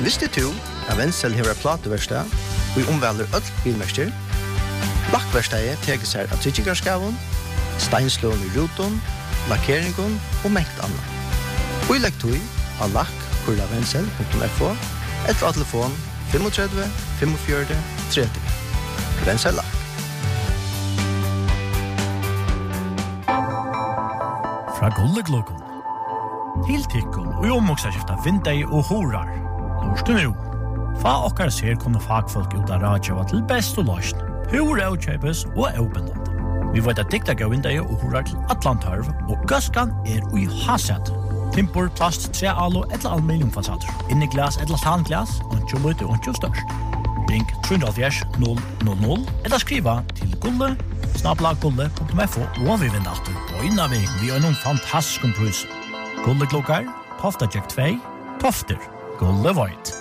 Visste du at Wenzel har plateverkstad og omvelder öll bilmerker? Lakkverkstedet teker seg av tryggingarskaven, steinslån i ruton, lakkeringen og mengt annet. Og i lekktøy av lakk.wenzel.fo eller av telefon 35 45 30. Wenzel Lakk. Fra Gullegluggen til Tikkun og omvoksaskifta vindei og horar. Lorsten nu. Fa okkar ser kunne fagfolk ut av radjava til best og løsn. Hur avkjøpes og avbindende. Vi vet at dikta gav vindei og horar til Atlantarv og gaskan ui haset. Timpor, plast, tre alo eller aluminiumfasader. Inni glas eller tanglas, og lite og størst. Ring 370 000 eller skriva til gulle@gulle.fo og vi vinner alltid på innavig vi har noen fantastisk prus. Gulleklokkar, Tofta Jack 2, Tofter, Gulle Void.